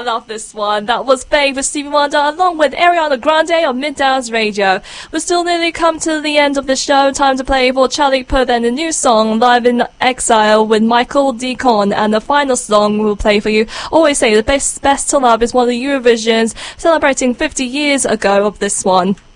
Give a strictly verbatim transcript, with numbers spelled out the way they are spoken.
love this one. That was Babe with Stevie Wonder along with Ariana Grande on Midtown's Radio. We're still nearly come to the end of the show. Time to play for Charlie Puth and a new song, Live in Exile with Michael Deacon. And the final song we'll play for you, Always Say the Best, Best to Love, is one of the Eurovisions, celebrating fifty years ago of this one.